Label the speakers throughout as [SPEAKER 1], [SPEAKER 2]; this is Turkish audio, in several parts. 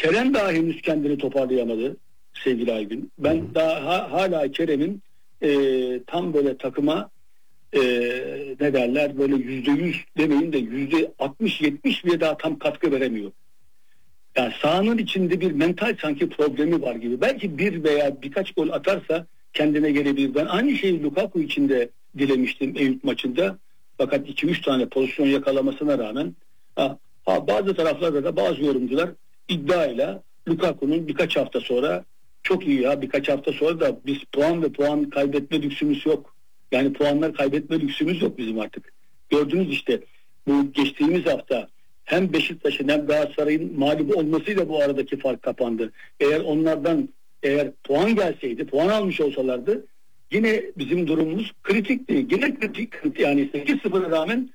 [SPEAKER 1] Kerem daha henüz kendini toparlayamadı sevgili Aygün. Ben daha hala Kerem'in tam böyle takıma ne derler böyle %100 demeyin de %60-70 bile daha tam katkı veremiyor. Yani sahanın içinde bir mental sanki problemi var gibi. Belki bir veya birkaç gol atarsa kendine gelebilir. Ben aynı şeyi Lukaku için de dilemiştim Eyüp maçında. Fakat 2-3 tane pozisyon yakalamasına rağmen bazı taraflarda da bazı yorumcular iddiayla Lukaku'nun birkaç hafta sonra çok iyi ya birkaç hafta sonra da biz puan kaybetme lüksümüz yok. Yani puanlar kaybetme lüksümüz yok bizim artık. Gördünüz işte bu geçtiğimiz hafta hem Beşiktaş'ın hem Galatasaray'ın mağlup olmasıyla bu aradaki fark kapandı. Eğer puan gelseydi, puan almış olsalardı yine bizim durumumuz kritikti. Yine kritik yani 8-0'a rağmen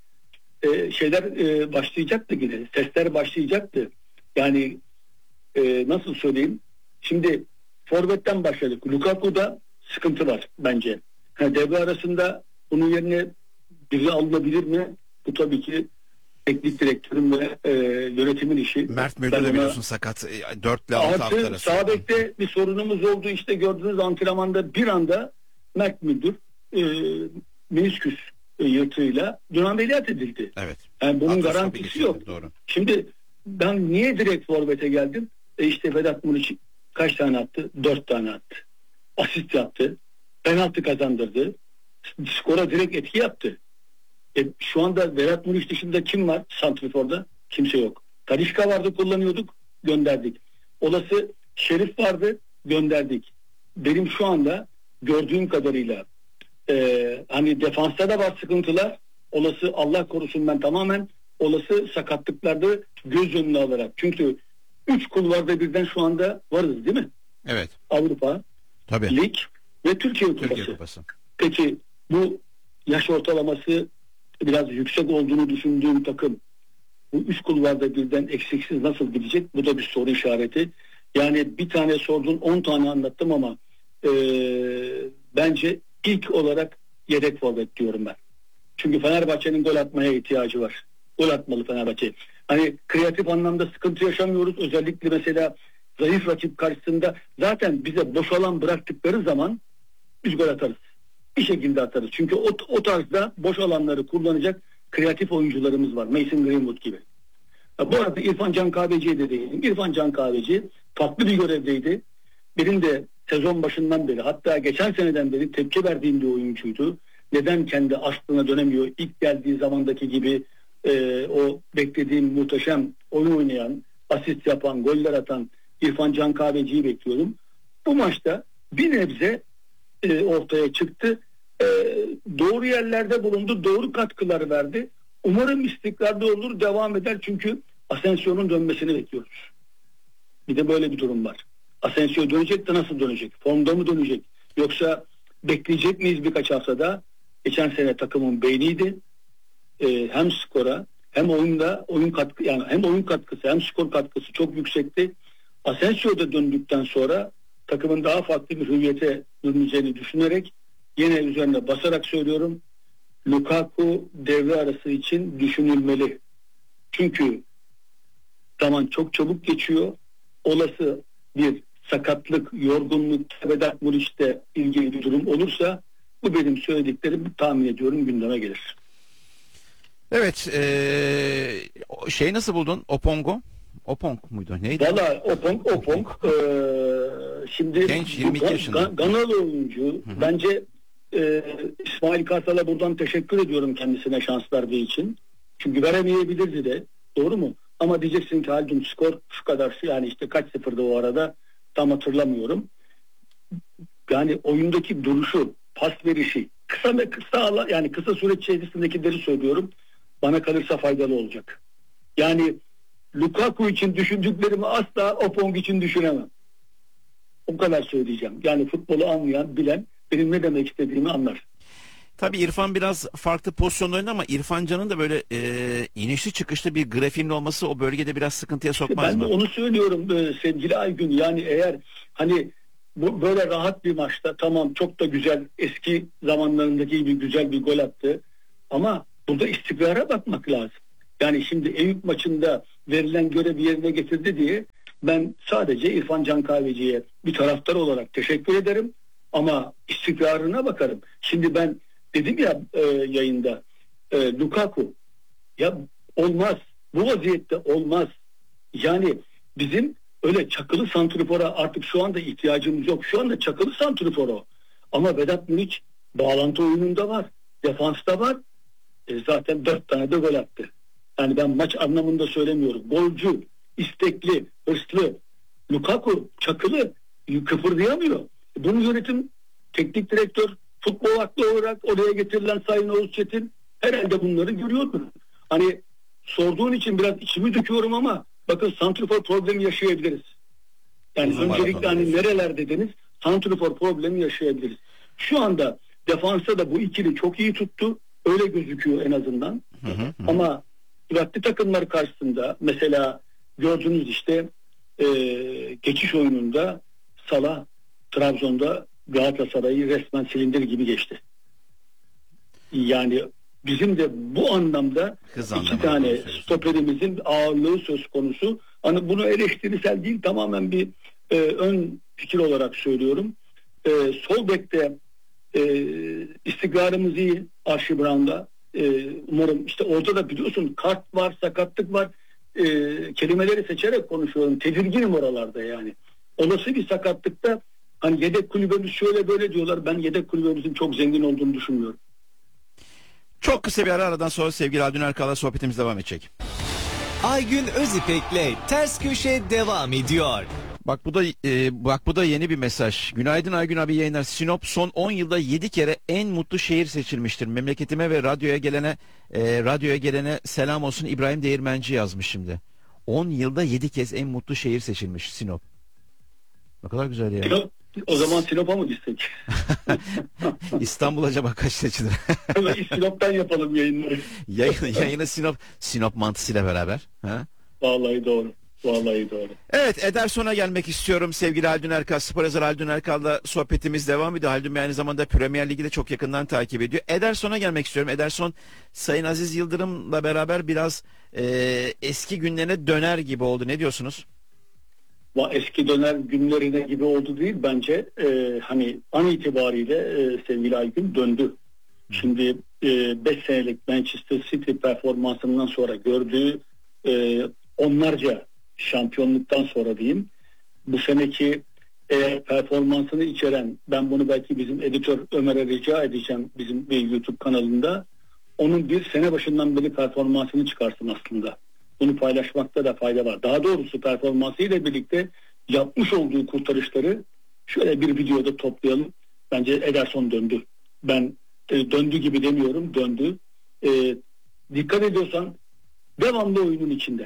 [SPEAKER 1] başlayacaktı yine. Sesler başlayacaktı. Yani nasıl söyleyeyim? Şimdi forvetten başladık. Lukaku'da sıkıntı var bence. Devre arasında bunun yerine biri alınabilir mi? Bu tabii ki teknik direktörün ve yönetimin işi.
[SPEAKER 2] Mert Müldür de biliyorsun sakat. 4 ile 6 hafta arası.
[SPEAKER 1] Sağ bekte bir sorunumuz oldu. İşte gördüğünüz antrenmanda bir anda Mert Müldür menisküs yırtığıyla dün ameliyat edildi.
[SPEAKER 2] Evet.
[SPEAKER 1] Yani bunun garantisi yok.
[SPEAKER 2] Doğru.
[SPEAKER 1] Şimdi ben niye direkt forvete geldim? İşte Vedat Muriç kaç tane attı? 4 tane attı. Asist yaptı. Penaltı kazandırdı. Skora direkt etki yaptı. Şu anda Vedat Muriç dışında kim var santriforda? Kimse yok. Talisca vardı, kullanıyorduk, gönderdik. Olası Şerif vardı, gönderdik. Benim şu anda gördüğüm kadarıyla hani defansta da var sıkıntılar. Olası Allah korusun ben tamamen olası sakatlıklarda göz önüne alarak. Çünkü 3 kulvarda birden şu anda varız değil mi?
[SPEAKER 2] Evet.
[SPEAKER 1] Avrupa,
[SPEAKER 2] tabii,
[SPEAKER 1] Lig ve Türkiye Kupası. Peki bu yaş ortalaması biraz yüksek olduğunu düşündüğüm takım bu 3 kulvarda birden eksiksiz nasıl gidecek? Bu da bir soru işareti. Yani bir tane sordun 10 tane anlattım ama bence ilk olarak yedek forvet diyorum ben. Çünkü Fenerbahçe'nin gol atmaya ihtiyacı var. Gol atmalı Fenerbahçe. Hani kreatif anlamda sıkıntı yaşamıyoruz. Özellikle mesela zayıf rakip karşısında zaten bize boş alan bıraktıkları zaman biz gol atarız. Bir şekilde atarız. Çünkü o tarzda boş alanları kullanacak kreatif oyuncularımız var. Mason Greenwood gibi. Bu arada İrfan Can Kahveci'ye de değilim. İrfan Can Kahveci farklı bir görevdeydi. Benim de sezon başından beri hatta geçen seneden beri tepki verdiğim bir oyuncuydu. Neden kendi aslına dönemiyor? İlk geldiği zamandaki gibi o beklediğim muhteşem oyun oynayan, asist yapan, goller atan İrfan Can Kahveci'yi bekliyorum. Bu maçta bir nebze ortaya çıktı. Doğru yerlerde bulundu, doğru katkılar verdi. Umarım istikrarlı olur, devam eder çünkü Asensio'nun dönmesini bekliyoruz. Bir de böyle bir durum var. Asensio dönecek de nasıl dönecek? Formda mı dönecek? Yoksa bekleyecek miyiz birkaç haftada? Geçen sene takımın beyniydi. Hem skora hem oyun katkı yani hem oyun katkısı hem skor katkısı çok yüksekti. Asensio da döndükten sonra takımın daha farklı bir hüviyete döneceğini düşünerek yine üzerine basarak söylüyorum. Lukaku devre arası için düşünülmeli. Çünkü zaman çok çabuk geçiyor. Olası bir sakatlık, yorgunluk, Vedat Muriç'te ilgili bir durum olursa bu benim söylediklerim tahmin ediyorum gündeme gelir.
[SPEAKER 2] Evet. Nasıl buldun? Opong muydu? Neydi?
[SPEAKER 1] Valla Opong şimdi
[SPEAKER 2] genç 22 yaşında.
[SPEAKER 1] Ganalı oyuncu. Hı-hı. Bence İsmail Kartal'a buradan teşekkür ediyorum kendisine şans verdiği için. Çünkü veremeyebilirdi de. Doğru mu? Ama diyeceksin ki Haldun skor şu kadar yani işte kaç sıfırdı o arada tam hatırlamıyorum. Yani oyundaki duruşu, pas verişi, kısa süre içerisindekileri söylüyorum. Bana kalırsa faydalı olacak. Yani Lukaku için düşündüklerimi asla Opong için düşünemem. O kadar söyleyeceğim. Yani futbolu anlayan, bilen benim ne demek istediğimi anlar.
[SPEAKER 2] Tabii İrfan biraz farklı pozisyonlarında ama İrfan Can'ın da böyle inişli çıkışlı bir grafiğinin olması o bölgede biraz sıkıntıya sokmaz mı?
[SPEAKER 1] Ben de onu söylüyorum sevgili Aygün. Yani eğer hani bu böyle rahat bir maçta tamam çok da güzel eski zamanlarındaki gibi güzel bir gol attı. Ama burada istikrara bakmak lazım. Yani şimdi Eyüp maçında verilen görevi yerine getirdi diye Ben sadece İrfan Can Kahveci'ye bir taraftar olarak teşekkür ederim ama istikrarına bakarım. Şimdi ben dedim ya yayında Lukaku ya olmaz. Bu vaziyette olmaz. Yani bizim öyle çakılı santrifora artık şu anda ihtiyacımız yok. Şu anda çakılı santrifor o. Ama Vedat Muriç bağlantı oyununda var. Defansta var. Zaten 4 tane de gol attı. Yani ben maç anlamında söylemiyorum. Golcü, istekli, hırslı. Lukaku çakılı, kıpırdayamıyor. Bunu yönetim, teknik direktör, futbol aklı olarak oraya getirilen Sayın Oğuz Çetin herhalde bunları görüyordur. Hani sorduğun için biraz içimi döküyorum ama bakın santrifor problemi yaşayabiliriz. Yani öncelikle hani nereler dediniz, santrifor problemi yaşayabiliriz. Şu anda defansa da bu ikili çok iyi tuttu. Öyle gözüküyor en azından. Ama rakli takımlar karşısında mesela gördünüz işte geçiş oyununda Salah Trabzon'da Galatasaray'ı resmen silindir gibi geçti. Yani bizim de bu anlamda iki tane stoperimizin ağırlığı söz konusu. Hani bunu eleştirisel değil, tamamen bir ön fikir olarak söylüyorum. Sol bekte istikrarımız iyi Archie Brown'da. Umarım işte orada da biliyorsun kart var, sakatlık var. Kelimeleri seçerek konuşuyorum. Tedirginim oralarda yani. Olası bir sakatlıkta hani yedek kulübemiz şöyle böyle diyorlar. Ben yedek kulübemizin çok zengin olduğunu düşünmüyorum.
[SPEAKER 2] Çok kısa bir aradan sonra sevgili Haldun Erkal'la sohbetimiz devam edecek.
[SPEAKER 3] Aygün Özipek'le Ters Köşe devam ediyor.
[SPEAKER 2] Bak bu da yeni bir mesaj. Günaydın Aygün abi, yayınlar. Sinop son 10 yılda 7 kere en mutlu şehir seçilmiştir. Memleketime ve radyoya gelene selam olsun, İbrahim Değirmenci yazmış şimdi. 10 yılda 7 kez en mutlu şehir seçilmiş Sinop. Ne kadar güzel ya.
[SPEAKER 1] Sinop, o zaman Sinop'a mı gitsek?
[SPEAKER 2] İstanbul acaba kaç seçilir?
[SPEAKER 1] Sinop'tan yapalım yayınları.
[SPEAKER 2] Yayını Sinop mantısıyla beraber. Ha?
[SPEAKER 1] Vallahi doğru. Vallahi doğru.
[SPEAKER 2] Evet, Ederson'a gelmek istiyorum sevgili Haldun Erkal. Spor yazarı Haldun Erkal'la sohbetimiz devam ediyor. Haldun Bey aynı zamanda Premier Lig'i de çok yakından takip ediyor. Ederson'a gelmek istiyorum. Ederson Sayın Aziz Yıldırım'la beraber biraz eski günlerine döner gibi oldu. Ne diyorsunuz?
[SPEAKER 1] Eski döner günlerine gibi oldu değil. Bence hani an itibariyle sevgili Aygün döndü. Şimdi 5 senelik Manchester City performansından sonra gördüğü onlarca şampiyonluktan sonra diyeyim, bu seneki performansını içeren, ben bunu belki bizim editör Ömer'e rica edeceğim bizim bir YouTube kanalında, onun bir sene başından beri performansını çıkarsın aslında. Bunu paylaşmakta da fayda var. Daha doğrusu performansıyla birlikte yapmış olduğu kurtarışları şöyle bir videoda toplayalım. Bence Ederson döndü. Ben döndü gibi demiyorum, döndü. Dikkat ediyorsan devamlı oyunun içinde.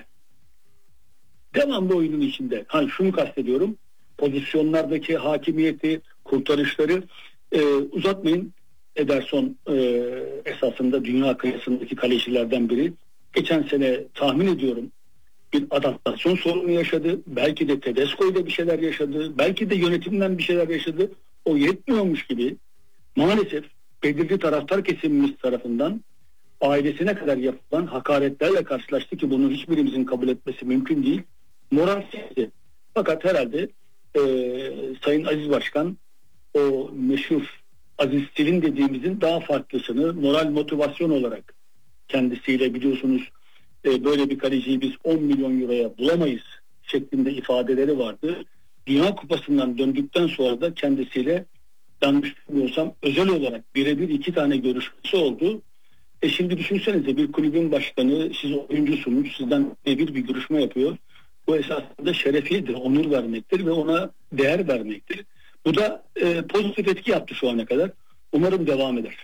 [SPEAKER 1] Devamlı oyunun içinde. Hani şunu kastediyorum. Pozisyonlardaki hakimiyeti, kurtarışları uzatmayın. Ederson esasında dünya kıyasındaki kalecilerden biri. Geçen sene tahmin ediyorum bir adaptasyon sorunu yaşadı. Belki de Tedesco'yla bir şeyler yaşadı. Belki de yönetimden bir şeyler yaşadı. O yetmiyormuş gibi maalesef belirli taraftar kesimimiz tarafından ailesine kadar yapılan hakaretlerle karşılaştı ki bunu hiçbirimizin kabul etmesi mümkün değil. Moralsizdi. Fakat herhalde Sayın Aziz Başkan o meşhur Aziz Stil'in dediğimizin daha farklısını moral motivasyon olarak kendisiyle biliyorsunuz böyle bir kaleciyi biz 10 milyon euroya bulamayız şeklinde ifadeleri vardı. Dünya Kupası'ndan döndükten sonra da kendisiyle yanlış bilmiyorsam özel olarak birebir 2 tane görüşmesi oldu. Şimdi düşünsenize bir kulübün başkanı, siz oyuncusunuz, sizden birebir bir görüşme yapıyor. Bu esasında şerefiyedir, onur vermektir ve ona değer vermektir. Bu da pozitif etki yaptı şu ana kadar. Umarım devam eder.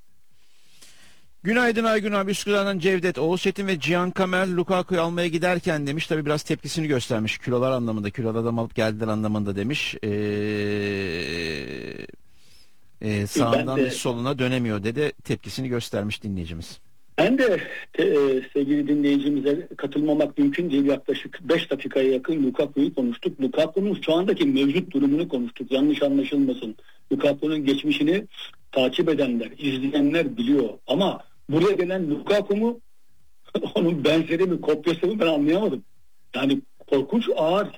[SPEAKER 2] Günaydın Aygün abi, Üsküdar'dan Cevdet. Oğuz Çetin ve Cihan Kamer Lukaku'yu almaya giderken demiş. Tabi biraz tepkisini göstermiş. Kilolar anlamında, kilo adam alıp geldiler anlamında demiş. Sağından soluna dönemiyor dedi. Tepkisini göstermiş dinleyicimiz.
[SPEAKER 1] Ben de sevgili dinleyicimize katılmamak mümkün değil. Yaklaşık 5 dakikaya yakın Lukaku'yu konuştuk. Lukaku'nun şu andaki mevcut durumunu konuştuk. Yanlış anlaşılmasın. Lukaku'nun geçmişini takip edenler, izleyenler biliyor. Ama buraya gelen Lukaku mu? Onun benzeri mi, kopyası mı ben anlayamadım. Yani korkunç ağır